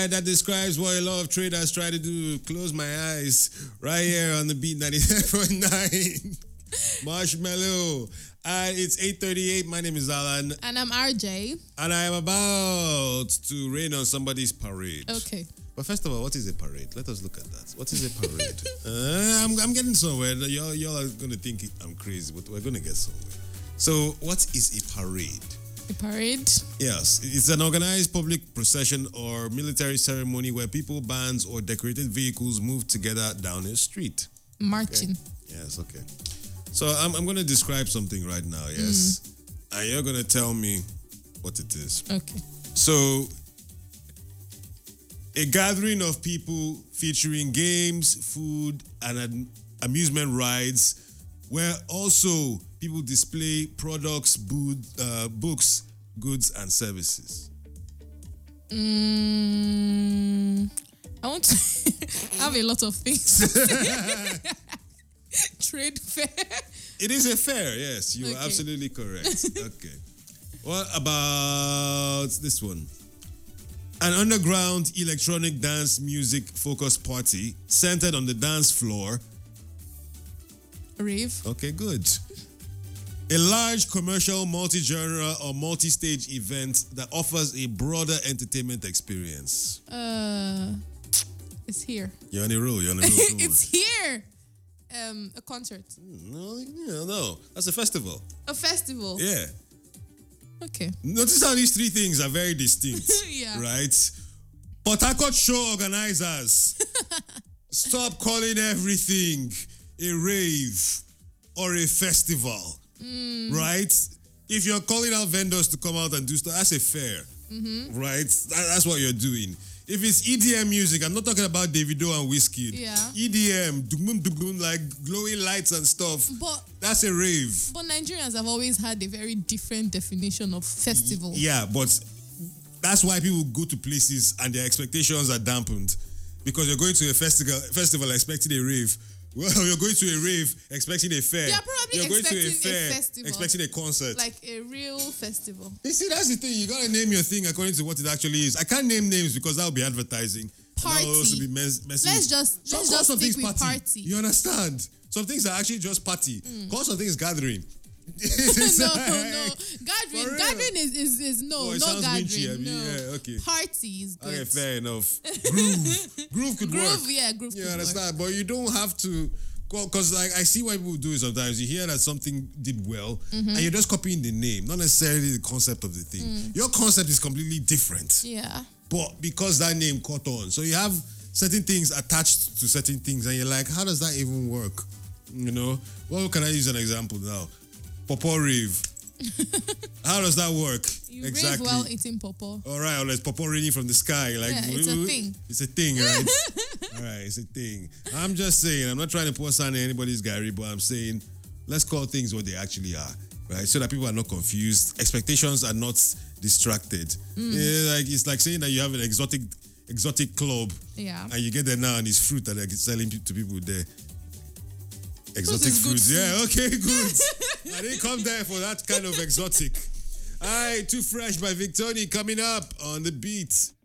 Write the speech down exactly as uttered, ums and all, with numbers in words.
right, that describes what a lot of traders try to do. Close my eyes right here on the beat ninety-seven point nine. Marshmallow. Uh, it's eight thirty-eight. My name is Alan. And I'm R J. And I am about to rain on somebody's parade. Okay. But first of all, what is a parade? Let us look at that. What is a parade? uh, I'm, I'm getting somewhere. Y'all, y'all are going to think I'm crazy, but we're going to get somewhere. So, what is a parade? A parade? Yes. It's an organized public procession or military ceremony where people, bands, or decorated vehicles move together down a street. Marching. Okay. Yes, okay. So, I'm, I'm going to describe something right now, yes? Mm. And you're going to tell me what it is. Okay. So, a gathering of people featuring games, food, and an amusement rides, where also people display products, bood, uh, books, goods, and services. Mm, I want to have a lot of things. Trade fair. It is a fair, yes. You okay. are absolutely correct. Okay. What about this one? An underground electronic dance music focused party centered on the dance floor. Rave. Okay, good. A large commercial multi-genre or multi-stage event that offers a broader entertainment experience. Uh, it's here. You're on a roll, you're on a roll. It's here. Um, a concert. No, no, no. That's a festival. A festival. Yeah. Okay. Notice how these three things are very distinct. Yeah. Right? Port Harcourt show organizers, stop calling everything a rave or a festival. Mm. Right? If you're calling out vendors to come out and do stuff, that's a fair. Mm-hmm. Right? That, that's what you're doing. If it's E D M music, I'm not talking about Davido and Wizkid. Yeah. E D M, dum dum like glowing lights and stuff. But that's a rave. But Nigerians have always had a very different definition of festival. Yeah, but that's why people go to places and their expectations are dampened. Because you're going to a festival festival expecting a rave. Well, you're going to a rave expecting a fair. You're probably you're going to a expecting fair a festival. expecting a concert. Like a real festival. You see, that's the thing. You gotta name your thing according to what it actually is. I can't name names because that will be advertising. Party. That will also be mess- messy. Let's just So let's call just some stick things with party. party. You understand? Some things are actually just party. Mm. Call some things gathering. no, no. Gathering, gathering is, is, is no, oh, it not gathering. Winchy, I mean, no. yeah, okay. Party is good. Okay, fair enough. Groove. Groove could groove, work. yeah, groove You could understand? work. But you don't have to. Because like I see why people do it sometimes. You hear that something did well, mm-hmm. and you're just copying the name, not necessarily the concept of the thing. Mm. Your concept is completely different. Yeah. But because that name caught on, so you have certain things attached to certain things, and you're like, how does that even work? You know? Well, can I use an example now? Popo rave. How does that work? You exactly. rave while eating popo. All right, or it's popo raining from the sky. Like, yeah, it's a thing. It's a thing, right? All right, it's a thing. I'm just saying, I'm not trying to pour sand in anybody's Gary, but I'm saying, let's call things what they actually are, right? So that people are not confused. Expectations are not distracted. Mm. Yeah, like it's like saying that you have an exotic exotic club, yeah, and you get there now and it's fruit that they're selling to people there. Exotic fruit. Fruit. Yeah, okay, good. I didn't come there for that kind of exotic. All right, Too Fresh by Victony coming up on the beat.